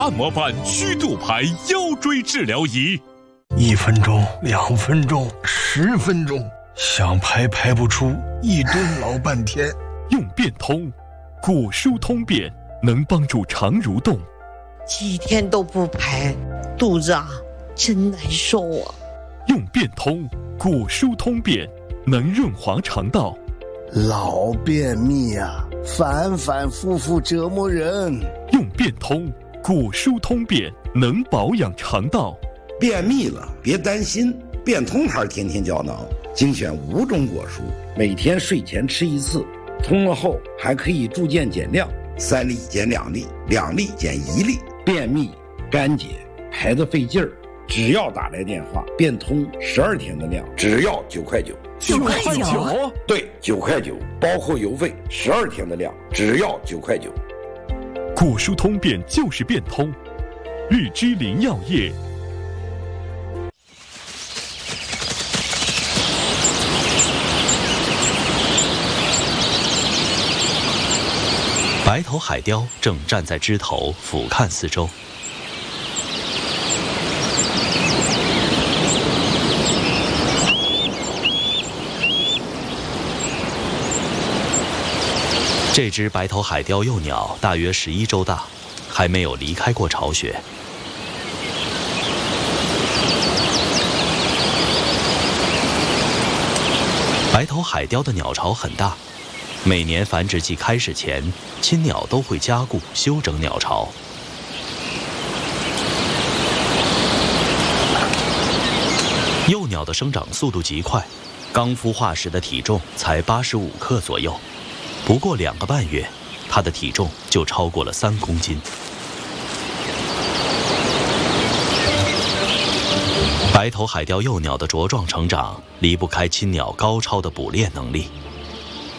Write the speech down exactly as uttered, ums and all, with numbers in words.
按摩板虚度牌腰椎治疗仪， 一分钟、两分钟、十分钟，想排排不出，一蹲老半天。 用变通，骨疏通便，能帮助肠蠕动。 几天都不排，肚子啊真难受啊。 用变通，骨疏通便，能润滑肠道。 老便秘啊，反反复复折磨人。 用变通，骨疏通便，能保养肠道。 便秘了别担心，变通牌天天胶囊精选五种果蔬，每天睡前吃一次，通了后还可以逐渐减量，三粒减两粒，两粒减一粒。便秘、干结、排得费劲儿，只要打来电话，变通十二天的量，只要九块九。 九块九？ 对，九块九，包括邮费，十二天的量，只要九块九。 骨疏通便就是变通，日之林药业。 白头海雕正站在枝头俯瞰四周。这只白头海雕幼鸟大约十一周大，还没有离开过巢穴。白头海雕的鸟巢很大。每年繁殖季开始前，亲鸟都会加固修整鸟巢。幼鸟的生长速度极快，刚孵化时的体重才八十五克左右，不过两个半月，它的体重就超过了三公斤。白头海雕幼鸟的茁壮成长离不开亲鸟高超的捕猎能力。